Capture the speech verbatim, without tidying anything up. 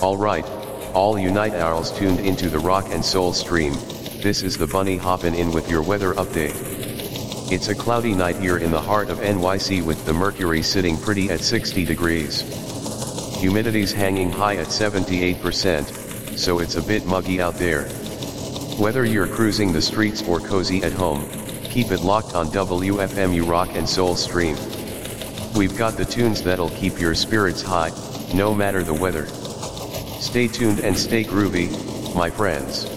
Alright, all you night owls tuned into the rock and soul stream, this is the bunny hoppin' in with your weather update. It's a cloudy night here in the heart of N Y C with the mercury sitting pretty at sixty degrees. Humidity's hanging high at seventy-eight percent, so it's a bit muggy out there. Whether you're cruising the streets or cozy at home, keep it locked on W F M U Rock and Soul Stream. We've got the tunes that'll keep your spirits high, no matter the weather. Stay tuned and stay groovy, my friends.